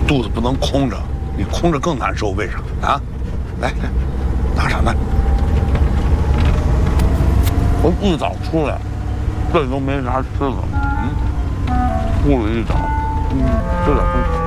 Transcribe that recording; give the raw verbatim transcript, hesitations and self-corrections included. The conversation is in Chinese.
肚子不能空着，你空着更难受，为啥啊？来来，拿上来。我一早出来，这都没啥吃的，嗯，呼噜一早，嗯，吃点东西。